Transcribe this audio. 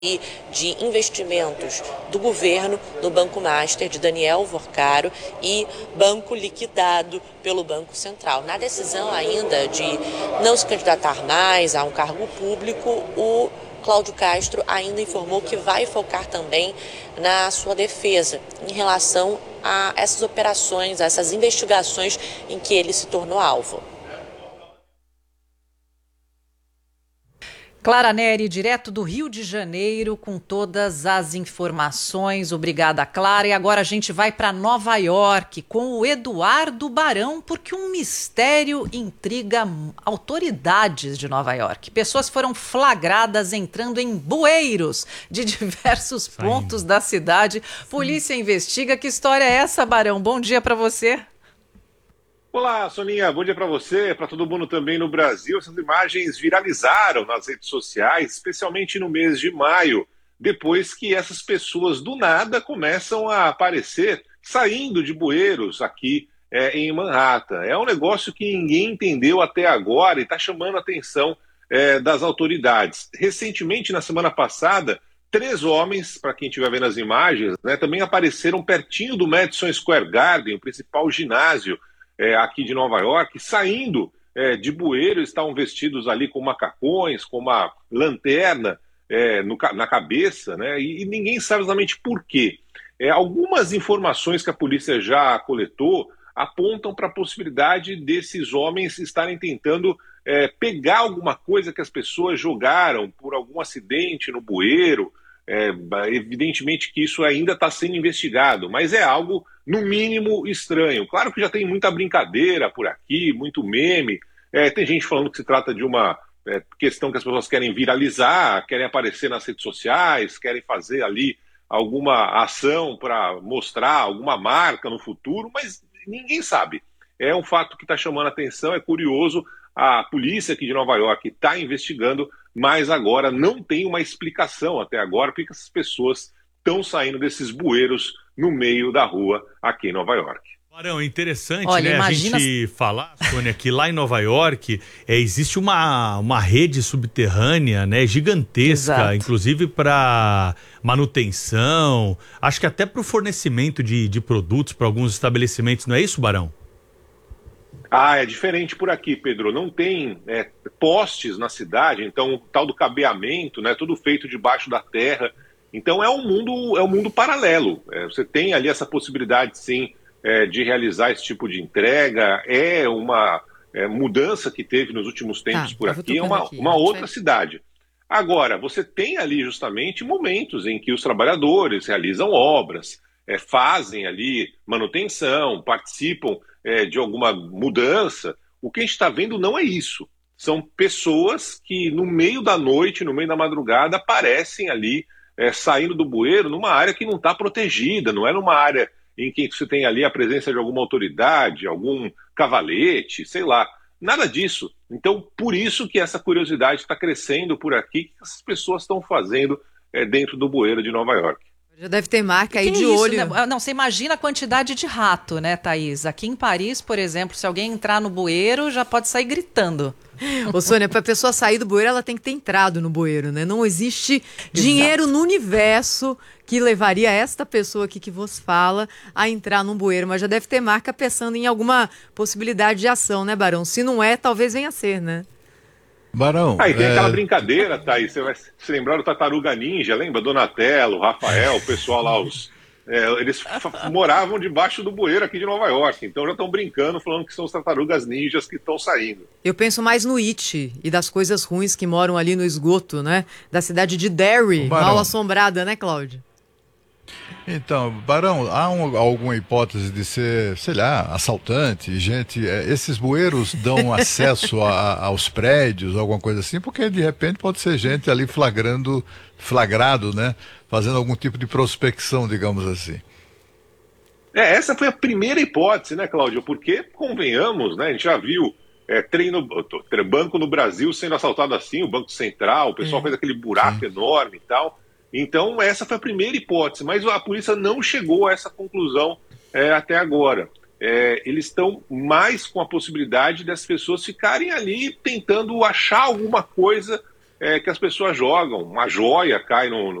e de investimentos do governo no Banco Master de Daniel Vorcaro e banco liquidado pelo Banco Central. Na decisão ainda de não se candidatar mais a um cargo público, o Cláudio Castro ainda informou que vai focar também na sua defesa em relação a essas operações, a essas investigações em que ele se tornou alvo. Clara Neri, direto do Rio de Janeiro, com todas as informações. Obrigada, Clara. E agora a gente vai para Nova York com o Eduardo Barão, porque um mistério intriga autoridades de Nova York. Pessoas foram flagradas entrando em bueiros de diversos pontos da cidade. Polícia investiga. Que história é essa, Barão? Bom dia para você. Olá, Soninha, bom dia para você, para todo mundo também no Brasil. Essas imagens viralizaram nas redes sociais, especialmente no mês de maio, depois que essas pessoas do nada começam a aparecer saindo de bueiros aqui em Manhattan. É um negócio que ninguém entendeu até agora e está chamando a atenção das autoridades. Recentemente, na semana passada, 3 homens, para quem estiver vendo as imagens, também apareceram pertinho do Madison Square Garden, o principal ginásio aqui de Nova York, saindo de bueiro, estavam vestidos ali com macacões, com uma lanterna na cabeça, e ninguém sabe exatamente por quê. Algumas informações que a polícia já coletou apontam para a possibilidade desses homens estarem tentando pegar alguma coisa que as pessoas jogaram por algum acidente no bueiro. Evidentemente que isso ainda está sendo investigado, mas é algo, no mínimo, estranho. Claro que já tem muita brincadeira por aqui, muito meme. Tem gente falando que se trata de uma questão que as pessoas querem viralizar, querem aparecer nas redes sociais, querem fazer ali alguma ação para mostrar alguma marca no futuro, mas ninguém sabe. É um fato que está chamando a atenção, é curioso. A polícia aqui de Nova York está investigando, mas agora não tem uma explicação até agora porque essas pessoas estão saindo desses bueiros no meio da rua aqui em Nova York. Barão, é interessante, Imagina... a gente falar, Sônia, que lá em Nova York existe uma rede subterrânea, gigantesca, Exato. Inclusive para manutenção, acho que até para o fornecimento de produtos para alguns estabelecimentos, não é isso, Barão? É diferente por aqui, Pedro. Não tem postes na cidade, então o tal do cabeamento, tudo feito debaixo da terra. Então é um mundo paralelo. Você tem ali essa possibilidade, sim, de realizar esse tipo de entrega. É uma mudança que teve nos últimos tempos por aqui. É uma outra cidade. Agora, você tem ali justamente momentos em que os trabalhadores realizam obras, fazem ali manutenção, participam de alguma mudança. O que a gente está vendo não é isso. São pessoas que no meio da noite, no meio da madrugada, aparecem ali saindo do bueiro numa área que não está protegida, não é numa área em que você tem ali a presença de alguma autoridade, algum cavalete, sei lá. Nada disso. Então, por isso que essa curiosidade está crescendo por aqui, que essas pessoas estão fazendo dentro do bueiro de Nova York. Já deve ter marca aí de isso, olho. né? Não, você imagina a quantidade de rato, né, Thaís? Aqui em Paris, por exemplo, se alguém entrar no bueiro, já pode sair gritando. Ô, Sônia, para a pessoa sair do bueiro, ela tem que ter entrado no bueiro, né? Não existe dinheiro no universo que levaria esta pessoa aqui que vos fala a entrar num bueiro, mas já deve ter marca pensando em alguma possibilidade de ação, né, Barão? Se não é, talvez venha a ser, né? Barão. E tem aquela brincadeira, Thaís, você vai se lembrar do Tartaruga Ninja, lembra? Donatello, Rafael, o pessoal lá, eles moravam debaixo do bueiro aqui de Nova York, então já estão brincando, falando que são os tartarugas ninjas que estão saindo. Eu penso mais no It e das coisas ruins que moram ali no esgoto, né? Da cidade de Derry, mal assombrada, né, Cláudio? Então, Barão, há alguma hipótese de ser, sei lá, assaltante, gente, esses bueiros dão acesso aos prédios, alguma coisa assim, porque de repente pode ser gente ali flagrado, né, fazendo algum tipo de prospecção, digamos assim. Essa foi a primeira hipótese, né, Cláudio, porque, convenhamos, né, a gente já viu banco no Brasil sendo assaltado assim, o Banco Central, o pessoal fez aquele buraco enorme e tal. Então, essa foi a primeira hipótese, mas a polícia não chegou a essa conclusão até agora. Eles estão mais com a possibilidade das pessoas ficarem ali tentando achar alguma coisa que as pessoas jogam, uma joia cai